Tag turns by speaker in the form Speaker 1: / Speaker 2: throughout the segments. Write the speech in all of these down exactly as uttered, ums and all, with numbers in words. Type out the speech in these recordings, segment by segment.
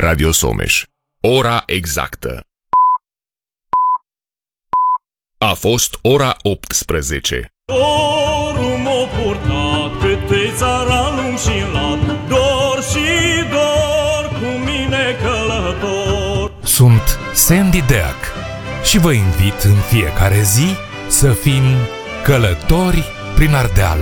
Speaker 1: Radio Someș. Ora exactă. A fost ora optsprezece.
Speaker 2: Dorul m-a purtat câte țara lung și lat, dor și dor cu mine călător.
Speaker 3: Sunt Sandy Deac și vă invit în fiecare zi să fim călători prin Ardeal.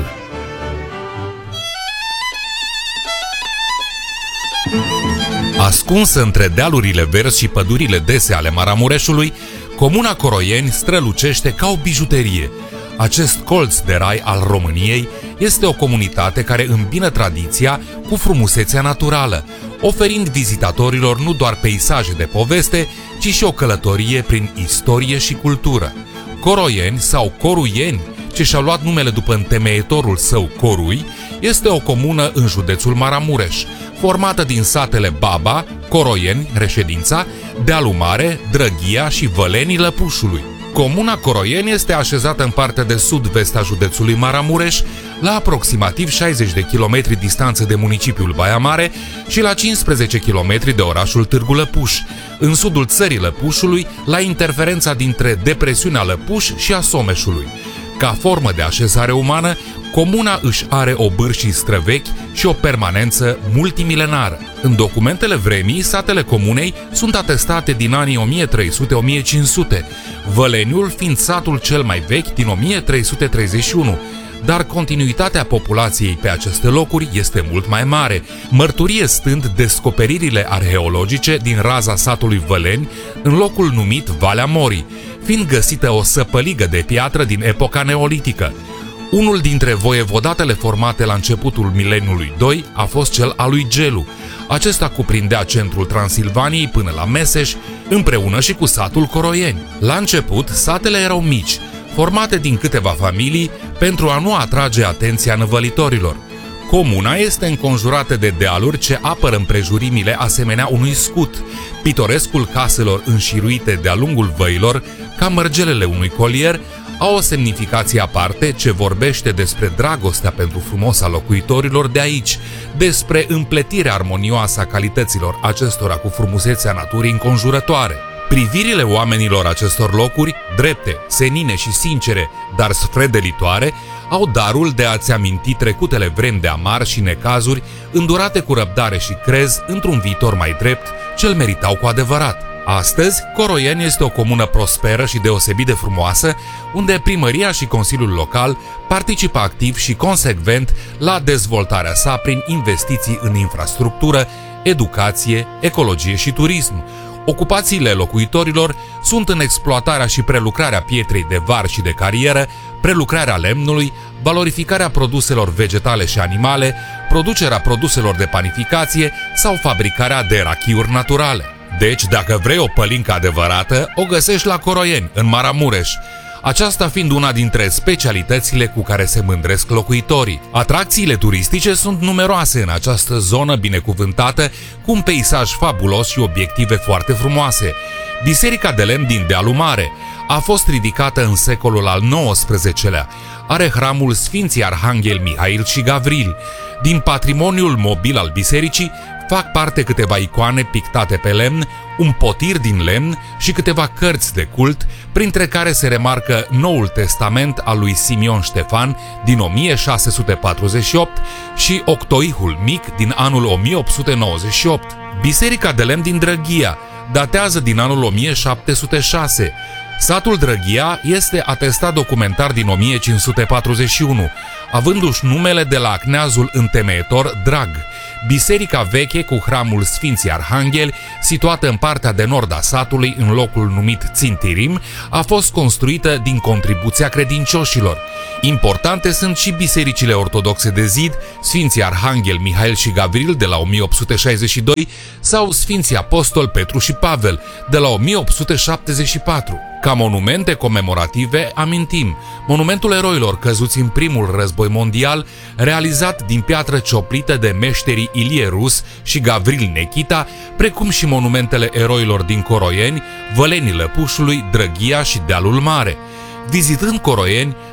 Speaker 3: Ascunsă între dealurile verzi și pădurile dese ale Maramureșului, comuna Coroieni strălucește ca o bijuterie. Acest colț de rai al României este o comunitate care îmbină tradiția cu frumusețea naturală, oferind vizitatorilor nu doar peisaje de poveste, ci și o călătorie prin istorie și cultură. Coroieni sau Coruieni, ce și-au luat numele după întemeietorul său Corui, este o comună în județul Maramureș, formată din satele Baba, Coroieni, reședința, Dealul Mare, Drăghia și Vălenii Lăpușului. Comuna Coroieni este așezată în partea de sud-vest a județului Maramureș, la aproximativ șaizeci de kilometri distanță de municipiul Baia Mare și la cincisprezece kilometri de orașul Târgu Lăpuș, în sudul țării Lăpușului, la interferența dintre depresiunea Lăpuș și a Someșului. Ca formă de așezare umană, comuna își are obârșii străvechi și o permanență multimilenară. În documentele vremii, satele comunei sunt atestate din anii o mie trei sute - o mie cinci sute, Văleniul fiind satul cel mai vechi din o mie trei sute treizeci și unu, dar continuitatea populației pe aceste locuri este mult mai mare, mărturie stând descoperirile arheologice din raza satului Văleni în locul numit Valea Morii, fiind găsită o săpăligă de piatră din epoca neolitică. Unul dintre voievodatele formate la începutul mileniului doi a fost cel al lui Gelu. Acesta cuprindea centrul Transilvaniei până la Meseș, împreună și cu satul Coroieni. La început, satele erau mici, formate din câteva familii pentru a nu atrage atenția năvălitorilor. Comuna este înconjurată de dealuri ce apără împrejurimile asemenea unui scut. Pitorescul caselor înșiruite de-a lungul văilor, ca mărgelele unui colier, au o semnificație aparte ce vorbește despre dragostea pentru frumos a locuitorilor de aici, despre împletirea armonioasă a calităților acestora cu frumusețea naturii înconjurătoare. Privirile oamenilor acestor locuri, drepte, senine și sincere, dar sfredelitoare, au darul de a-ți aminti trecutele vremi de amar și necazuri, îndurate cu răbdare și crez într-un viitor mai drept, ce-l meritau cu adevărat. Astăzi, Coroieni este o comună prosperă și deosebit de frumoasă, unde primăria și Consiliul Local participă activ și consecvent la dezvoltarea sa prin investiții în infrastructură, educație, ecologie și turism. Ocupațiile locuitorilor sunt în exploatarea și prelucrarea pietrei de var și de carieră, prelucrarea lemnului, valorificarea produselor vegetale și animale, producerea produselor de panificație sau fabricarea de rachiuri naturale. Deci, dacă vrei o pălincă adevărată, o găsești la Coroieni, în Maramureș, aceasta fiind una dintre specialitățile cu care se mândresc locuitorii. Atracțiile turistice sunt numeroase în această zonă binecuvântată, cu un peisaj fabulos și obiective foarte frumoase. Biserica de lemn din Dealul Mare a fost ridicată în secolul al nouăsprezecelea. Are hramul Sfinții Arhanghel Mihail și Gavril. Din patrimoniul mobil al bisericii fac parte câteva icoane pictate pe lemn, un potir din lemn și câteva cărți de cult, printre care se remarcă Noul Testament al lui Simeon Ștefan din o mie șase sute patruzeci și opt și Octoihul Mic din anul o mie opt sute nouăzeci și opt. Biserica de lemn din Drăghia datează din anul o mie șapte sute șase. Satul Drăghia este atestat documentar din o mie cinci sute patruzeci și unu, avându-și numele de la cneazul întemeietor Drag. Biserica veche cu hramul Sfinții Arhangheli, situată în partea de nord a satului, în locul numit Țintirim, a fost construită din contribuția credincioșilor. Importante sunt și bisericile ortodoxe de zid, Sfinții Arhanghel Mihail și Gavril de la o mie opt sute șaizeci și doi sau Sfinții Apostol Petru și Pavel de la o mie opt sute șaptezeci și patru. Ca monumente comemorative amintim monumentul eroilor căzuți în primul război mondial, realizat din piatră cioplită de meșterii Ilie Rus și Gavril Nechita, precum și monumentele eroilor din Coroieni, Vălenii Lăpușului, Drăghia și Dealul Mare. Vizitând Coroieni,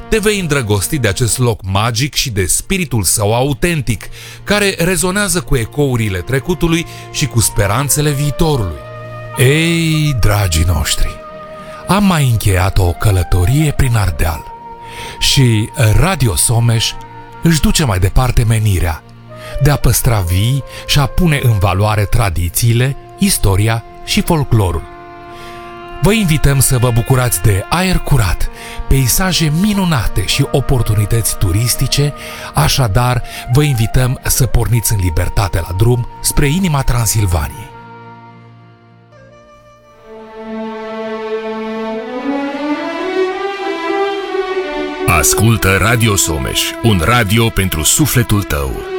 Speaker 3: te vei îndrăgosti de acest loc magic și de spiritul său autentic, care rezonează cu ecourile trecutului și cu speranțele viitorului. Ei, dragii noștri, am mai încheiat o călătorie prin Ardeal și Radio Someș își duce mai departe menirea de a păstra vii și a pune în valoare tradițiile, istoria și folclorul. Vă invităm să vă bucurați de aer curat, peisaje minunate și oportunități turistice, așadar vă invităm să porniți în libertate la drum spre inima Transilvaniei.
Speaker 1: Ascultă Radio Someș, un radio pentru sufletul tău.